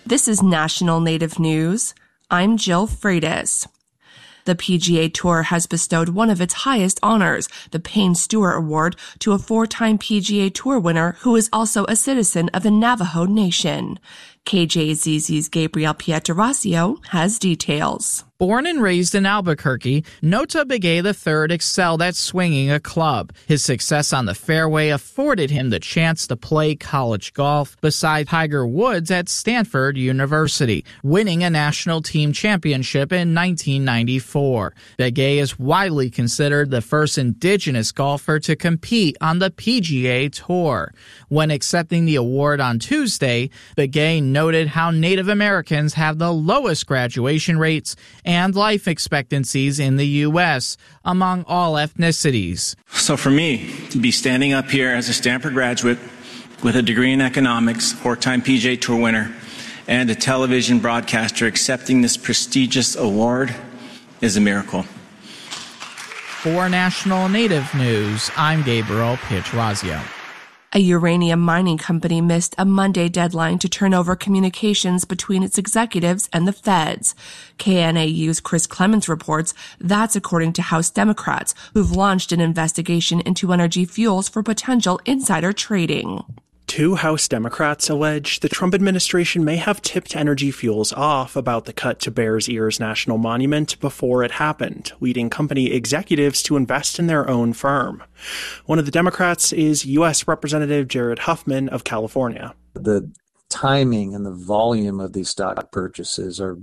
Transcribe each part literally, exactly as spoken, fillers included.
This is National Native News. I'm Jill Freitas. The P G A Tour has bestowed one of its highest honors, the Payne Stewart Award, to a four-time P G A Tour winner who is also a citizen of the Navajo Nation. K J Z Z's Gabriel Pietrasio has details. Born and raised in Albuquerque, Nota Begay the third excelled at swinging a club. His success on the fairway afforded him the chance to play college golf beside Tiger Woods at Stanford University, winning a national team championship in nineteen ninety-four. Begay is widely considered the first indigenous golfer to compete on the P G A Tour. When accepting the award on Tuesday, Begay noted how Native Americans have the lowest graduation rates and life expectancies in the U S among all ethnicities. So for me, to be standing up here as a Stanford graduate with a degree in economics, four-time P G A Tour winner, and a television broadcaster accepting this prestigious award is a miracle. For National Native News, I'm Gabriel Pietrasio. A uranium mining company missed a Monday deadline to turn over communications between its executives and the feds. K N A U's Chris Clements reports that's according to House Democrats, who've launched an investigation into Energy Fuels for potential insider trading. Two House Democrats allege the Trump administration may have tipped Energy Fuels off about the cut to Bears Ears National Monument before it happened, leading company executives to invest in their own firm. One of the Democrats is U S Representative Jared Huffman of California. The timing and the volume of these stock purchases are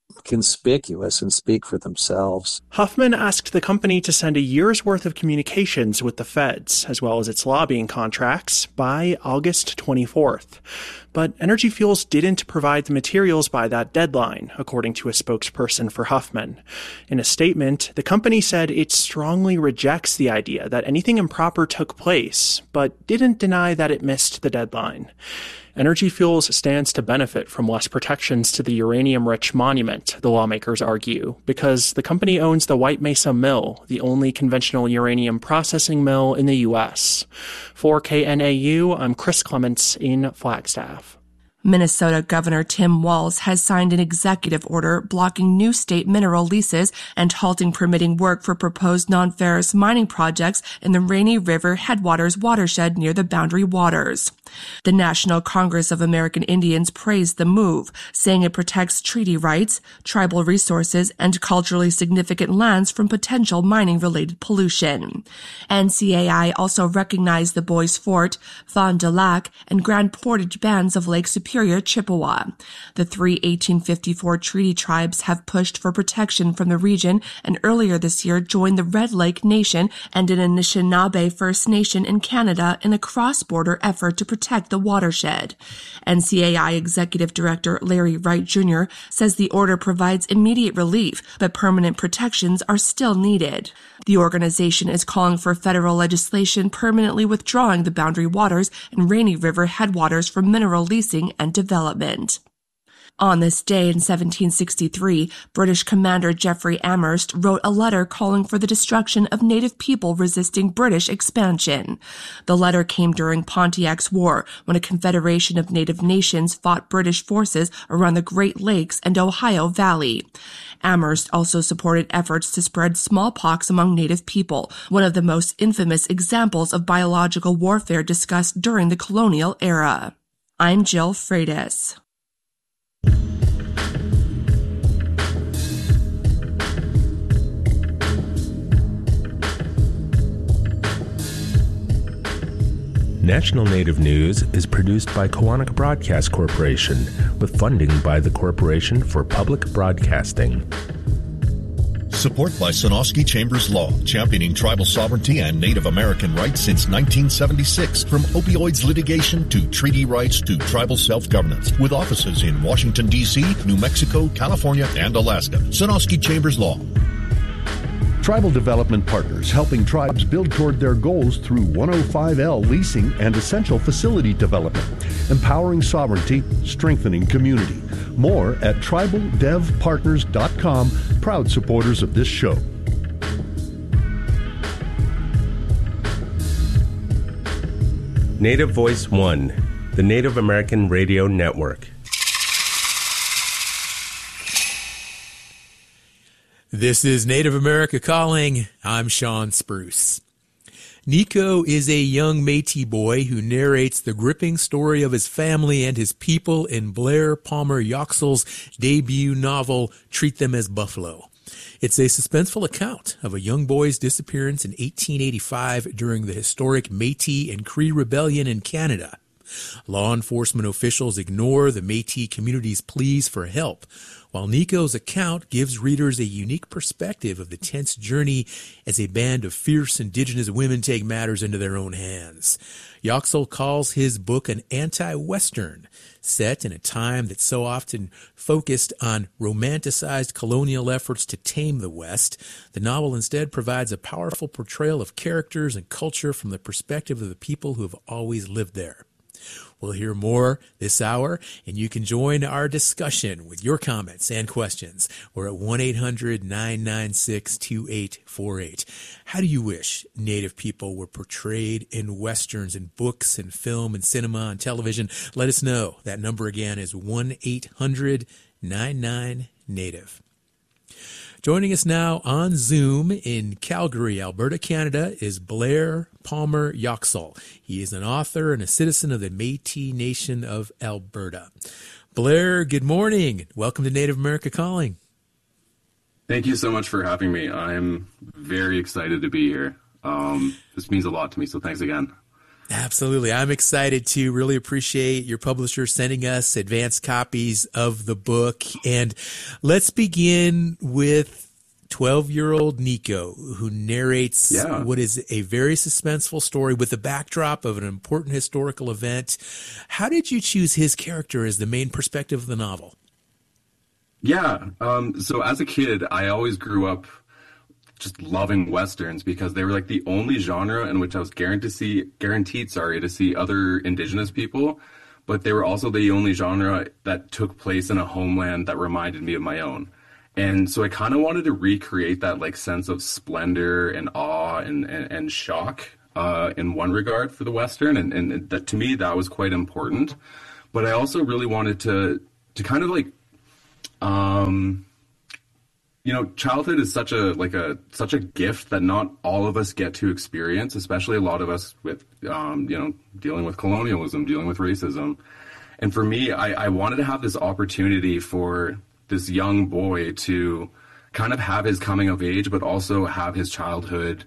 conspicuous and speak for themselves. Huffman asked the company to send a year's worth of communications with the feds, as well as its lobbying contracts, by August twenty-fourth. But Energy Fuels didn't provide the materials by that deadline, according to a spokesperson for Huffman. In a statement, the company said it strongly rejects the idea that anything improper took place, but didn't deny that it missed the deadline. Energy Fuels stands to benefit from less protections to the uranium-rich monument, the lawmakers argue, because the company owns the White Mesa Mill, the only conventional uranium processing mill in the U S. For K N A U, I'm Chris Clements in Flagstaff. Minnesota Governor Tim Walz has signed an executive order blocking new state mineral leases and halting permitting work for proposed non-ferrous mining projects in the Rainy River Headwaters watershed near the Boundary Waters. The National Congress of American Indians praised the move, saying it protects treaty rights, tribal resources, and culturally significant lands from potential mining-related pollution. N C A I also recognized the Bois Forte, Fond du Lac, and Grand Portage bands of Lake Superior, Chippewa. The three eighteen fifty-four treaty tribes have pushed for protection from the region and earlier this year joined the Red Lake Nation and an Anishinaabe First Nation in Canada in a cross-border effort to protect the watershed. N C A I Executive Director Larry Wright Junior says the order provides immediate relief, but permanent protections are still needed. The organization is calling for federal legislation permanently withdrawing the Boundary Waters and Rainy River headwaters from mineral leasing and development. On this day in seventeen sixty-three, British Commander Geoffrey Amherst wrote a letter calling for the destruction of native people resisting British expansion. The letter came during Pontiac's War, when a confederation of native nations fought British forces around the Great Lakes and Ohio Valley. Amherst also supported efforts to spread smallpox among native people, one of the most infamous examples of biological warfare discussed during the colonial era. I'm Jill Freitas. National Native News is produced by Koahnic Broadcast Corporation with funding by the Corporation for Public Broadcasting. Support by Sonosky Chambers Law, championing tribal sovereignty and Native American rights since nineteen seventy-six. From opioids litigation to treaty rights to tribal self-governance. With offices in Washington, D C, New Mexico, California, and Alaska. Sonosky Chambers Law. Tribal Development Partners, helping tribes build toward their goals through one oh five L leasing and essential facility development. Empowering sovereignty, strengthening community. More at tribal dev partners dot com, proud supporters of this show. Native Voice One, the Native American Radio Network. This is Native America Calling. I'm Sean Spruce. Nico is a young Métis boy who narrates the gripping story of his family and his people in Blair Palmer Yoxall's debut novel, Treat Them as Buffalo. It's a suspenseful account of a young boy's disappearance in eighteen eighty-five during the historic Métis and Cree Rebellion in Canada. Law enforcement officials ignore the Métis community's pleas for help, while Nico's account gives readers a unique perspective of the tense journey as a band of fierce indigenous women take matters into their own hands. Yoxall calls his book an anti-Western, set in a time that so often focused on romanticized colonial efforts to tame the West. The novel instead provides a powerful portrayal of characters and culture from the perspective of the people who have always lived there. We'll hear more this hour, and you can join our discussion with your comments and questions. We're at one eight hundred nine nine six two eight four eight. How do you wish Native people were portrayed in Westerns, in books, and film, and cinema, and television? Let us know. That number again is one eight hundred nine nine Native. Joining us now on Zoom in Calgary, Alberta, Canada, is Blair Palmer Yoxall. He is an author and a citizen of the Métis Nation of Alberta. Blair, good morning. Welcome to Native America Calling. Thank you so much for having me. I'm very excited to be here. Um, this means a lot to me, so thanks again. Absolutely. I'm excited to really appreciate your publisher sending us advanced copies of the book. And let's begin with twelve-year-old Nico, who narrates yeah. what is a very suspenseful story with the backdrop of an important historical event. How did you choose his character as the main perspective of the novel? Yeah. Um, so as a kid, I always grew up just loving Westerns because they were like the only genre in which I was guaranteed to see, guaranteed, sorry, to see other indigenous people, but they were also the only genre that took place in a homeland that reminded me of my own. And so I kind of wanted to recreate that like sense of splendor and awe and, and, and shock uh, in one regard for the Western. And, and that, to me, that was quite important. But I also really wanted to, to kind of like, um, you know, childhood is such a like a such a gift that not all of us get to experience, especially a lot of us with, um, you know, dealing with colonialism, dealing with racism. And for me, I, I wanted to have this opportunity for this young boy to kind of have his coming of age, but also have his childhood,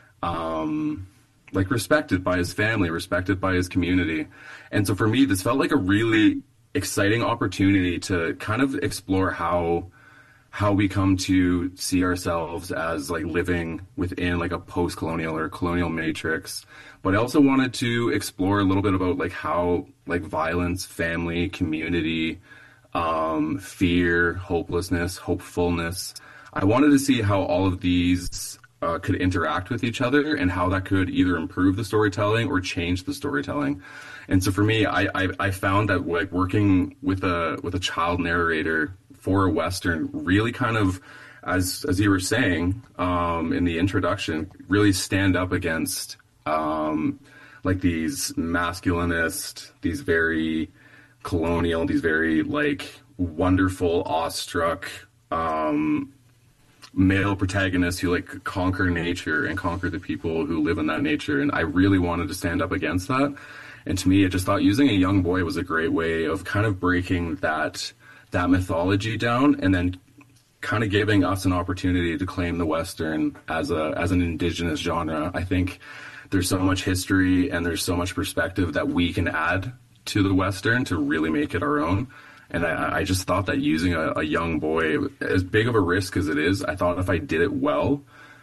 um, like respected by his family, respected by his community. And so for me, this felt like a really exciting opportunity to kind of explore how how we come to see ourselves as like living within like a post-colonial or colonial matrix. But I also wanted to explore a little bit about like how like violence, family, community, um, fear, hopelessness, hopefulness. I wanted to see how all of these uh, could interact with each other and how that could either improve the storytelling or change the storytelling. And so for me, I, I, I found that like working with a with a child narrator for a Western really kind of, as as you were saying um, in the introduction, really stand up against um, like these masculinist, these very colonial, these very like wonderful, awestruck um, male protagonists who like conquer nature and conquer the people who live in that nature. And I really wanted to stand up against that. And to me, I just thought using a young boy was a great way of kind of breaking that that mythology down and then kind of giving us an opportunity to claim the Western as a as an indigenous genre. I think there's so much history and there's so much perspective that we can add to the Western to really make it our own. And I, I just thought that using a, a young boy, as big of a risk as it is, I thought if I did it well,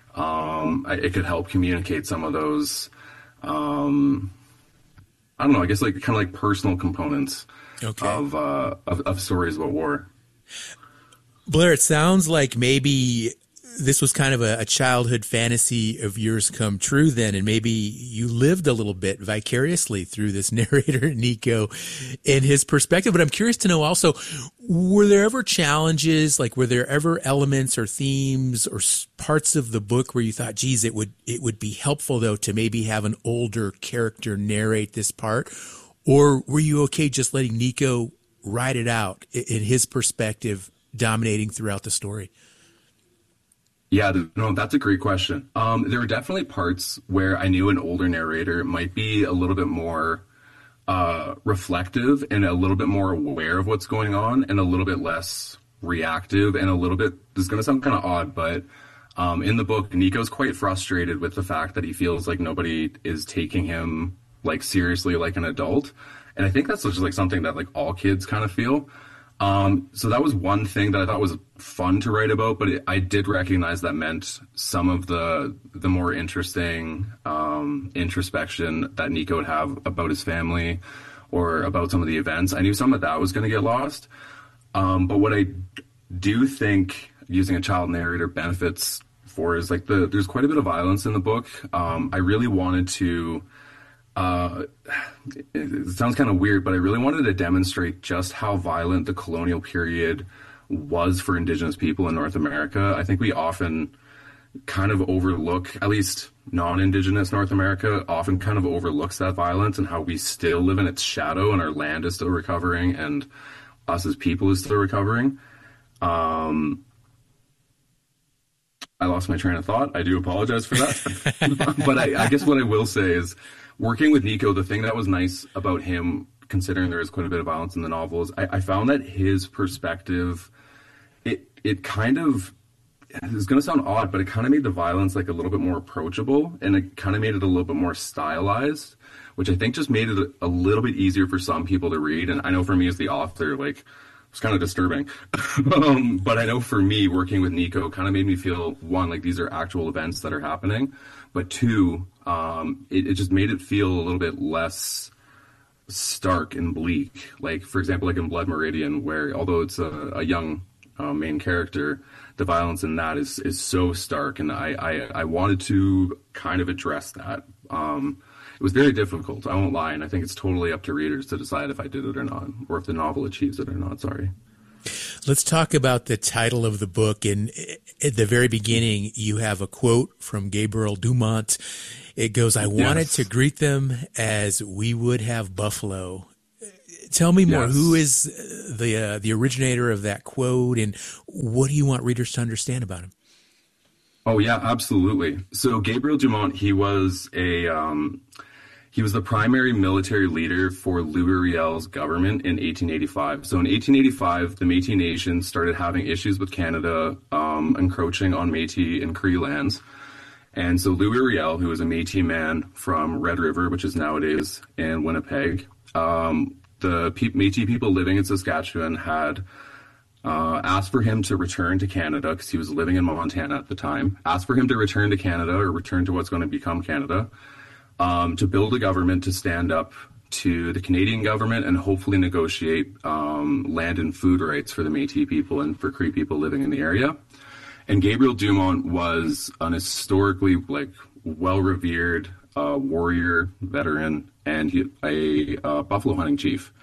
um, I, it could help communicate some of those, um, I don't know, I guess like kind of like personal components okay. of, uh, of of stories about war. Blair, it sounds like maybe this was kind of a, a childhood fantasy of yours come true then, and maybe you lived a little bit vicariously through this narrator, Nico, and his perspective. But I'm curious to know also, were there ever challenges, like were there ever elements or themes or parts of the book where you thought, geez, it would it would be helpful, though, to maybe have an older character narrate this part? Or were you okay just letting Nico write it out in his perspective, dominating throughout the story? Yeah, no, that's a great question. Um, there were definitely parts where I knew an older narrator might be a little bit more uh, reflective and a little bit more aware of what's going on and a little bit less reactive and a little bit, this is going to sound kind of odd, but um, in the book, Nico's quite frustrated with the fact that he feels like nobody is taking him like seriously like an adult. And I think that's just like something that like all kids kind of feel. Um, so that was one thing that I thought was fun to write about, but it, I did recognize that meant some of the the more interesting um, introspection that Nico would have about his family or about some of the events. I knew some of that was going to get lost. Um, but what I do think using a child narrator benefits for is like the there's quite a bit of violence in the book. Um, I really wanted to. Uh, it sounds kind of weird, but I really wanted to demonstrate just how violent the colonial period was for Indigenous people in North America. I think we often kind of overlook, at least non-Indigenous North America, often kind of overlooks that violence and how we still live in its shadow and our land is still recovering and us as people is still recovering. Um, I lost my train of thought. I do apologize for that. But I, I guess what I will say is, working with Nico, the thing that was nice about him, considering there is quite a bit of violence in the novel, is I, I found that his perspective, it it kind of, it's going to sound odd, but it kind of made the violence like a little bit more approachable, and it kind of made it a little bit more stylized, which I think just made it a, a little bit easier for some people to read. And I know for me as the author, like, it's kind of disturbing. um, but I know for me, working with Nico kind of made me feel, one, like these are actual events that are happening, but two, um, it, it just made it feel a little bit less stark and bleak. Like, for example, like in Blood Meridian, where although it's a, a young uh, main character, the violence in that is, is so stark. And I, I, I wanted to kind of address that. Um, It was very difficult, I won't lie, and I think it's totally up to readers to decide if I did it or not, or if the novel achieves it or not, sorry. Let's talk about the title of the book. And at the very beginning, you have a quote from Gabriel Dumont. It goes, I wanted yes. to greet them as we would have buffalo. Tell me more. Yes. Who is the uh, the originator of that quote, and what do you want readers to understand about him? Oh, yeah, absolutely. So Gabriel Dumont, he was a... Um, He was the primary military leader for Louis Riel's government in eighteen eighty-five. So in eighteen eighty-five, the Métis Nation started having issues with Canada um, encroaching on Métis and Cree lands. And so Louis Riel, who was a Métis man from Red River, which is nowadays in Winnipeg, um, the P- Métis people living in Saskatchewan had uh, asked for him to return to Canada because he was living in Montana at the time, asked for him to return to Canada or return to what's going to become Canada. Um, to build a government to stand up to the Canadian government and hopefully negotiate um, land and food rights for the Métis people and for Cree people living in the area. And Gabriel Dumont was an historically like well-revered uh, warrior, veteran, and he, a uh, buffalo hunting chief.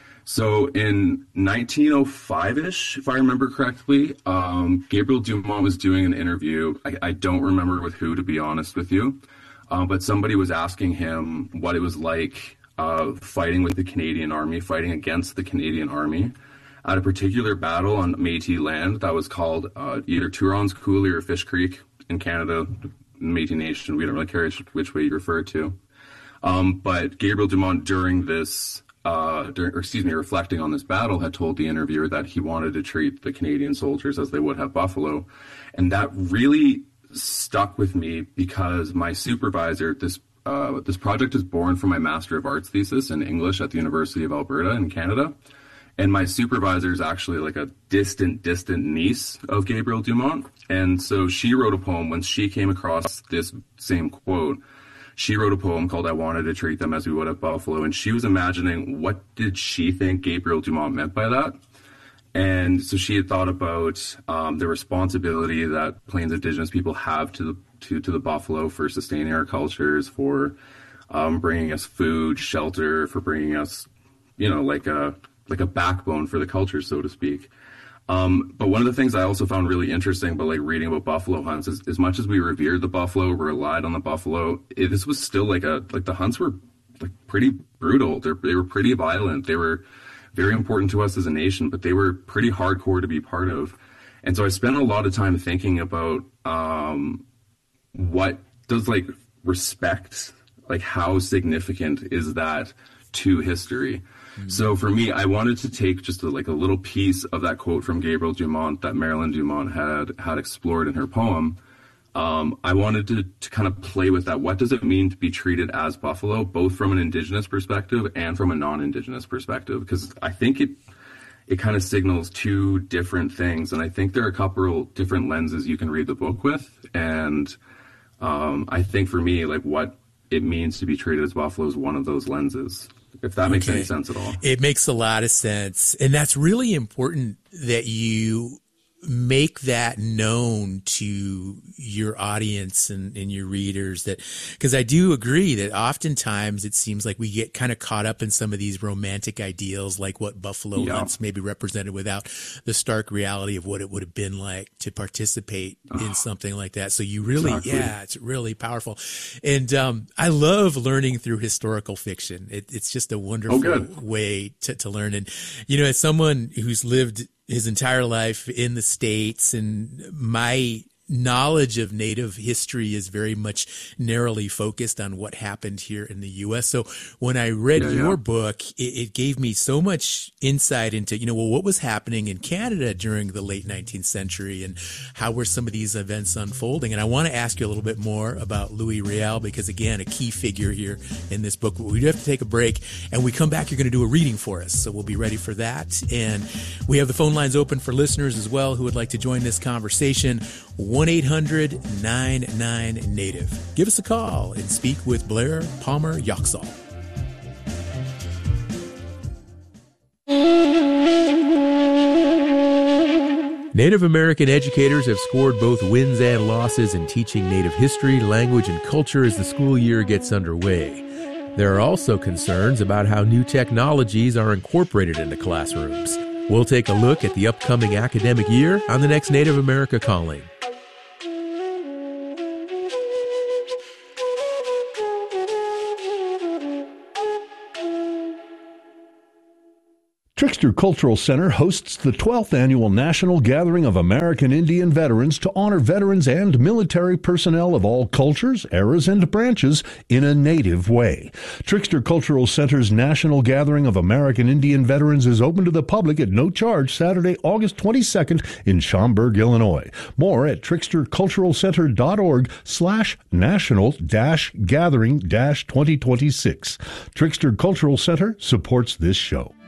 So in nineteen oh five-ish, if I remember correctly, um, Gabriel Dumont was doing an interview. I, I don't remember with who, to be honest with you. Uh, but somebody was asking him what it was like uh, fighting with the Canadian Army, fighting against the Canadian Army at a particular battle on Métis land that was called uh, either Turons Coulee or Fish Creek in Canada, Métis Nation. We don't really care which way you refer to. Um, but Gabriel Dumont, during this, uh, during, or excuse me, reflecting on this battle, had told the interviewer that he wanted to treat the Canadian soldiers as they would have buffalo. And that really stuck with me because my supervisor, this uh, this project is born from my Master of Arts thesis in English at the University of Alberta in Canada. And my supervisor is actually like a distant, distant niece of Gabriel Dumont. And so she wrote a poem when she came across this same quote. She wrote a poem called I Wanted to Treat Them as We Would Have Buffalo. And she was imagining what did she think Gabriel Dumont meant by that. And so she had thought about um, the responsibility that Plains Indigenous people have to the to, to the buffalo for sustaining our cultures, for um, bringing us food, shelter, for bringing us, you know, like a like a backbone for the culture, so to speak. Um, but one of the things I also found really interesting about like reading about buffalo hunts is as much as we revered the buffalo, relied on the buffalo, it, this was still like a like the hunts were like pretty brutal. They're, they were pretty violent. They were very important to us as a nation, but they were pretty hardcore to be part of. And so I spent a lot of time thinking about um, what does like respect, like how significant is that to history? Mm-hmm. So for me, I wanted to take just a, like a little piece of that quote from Gabriel Dumont that Marilyn Dumont had had explored in her poem. Um, I wanted to, to kind of play with that. What does it mean to be treated as buffalo, both from an Indigenous perspective and from a non-Indigenous perspective? Because I think it it kind of signals two different things. And I think there are a couple different lenses you can read the book with. And um, I think for me, like what it means to be treated as buffalo is one of those lenses, if that makes okay. any sense at all. It makes a lot of sense. And that's really important that you make that known to your audience and, and your readers, that because I do agree that oftentimes it seems like we get kind of caught up in some of these romantic ideals, like what buffalo yeah. hunts maybe represented, without the stark reality of what it would have been like to participate oh, in something like that. So you really, exactly. yeah, it's really powerful. And um, I love learning through historical fiction. It, it's just a wonderful oh, way to, to learn. And, you know, as someone who's lived his entire life in the States, and my knowledge of Native history is very much narrowly focused on what happened here in the U S. So when I read yeah, your yeah. book, it, it gave me so much insight into, you know, well, what was happening in Canada during the late nineteenth century and how were some of these events unfolding. And I want to ask you a little bit more about Louis Riel, because again, a key figure here in this book. But we do have to take a break, and we come back, you're going to do a reading for us. So we'll be ready for that. And we have the phone lines open for listeners as well who would like to join this conversation. one eight hundred nine nine Native. Give us a call and speak with Blair Palmer Yaxall. Native American educators have scored both wins and losses in teaching Native history, language, and culture as the school year gets underway. There are also concerns about how new technologies are incorporated into classrooms. We'll take a look at the upcoming academic year on the next Native America Calling. Trickster Cultural Center hosts the twelfth Annual National Gathering of American Indian Veterans to honor veterans and military personnel of all cultures, eras, and branches in a Native way. Trickster Cultural Center's National Gathering of American Indian Veterans is open to the public at no charge Saturday, August twenty-second in Schaumburg, Illinois. More at tricksterculturalcenter.org slash national dash gathering dash 2026. Trickster Cultural Center supports this show.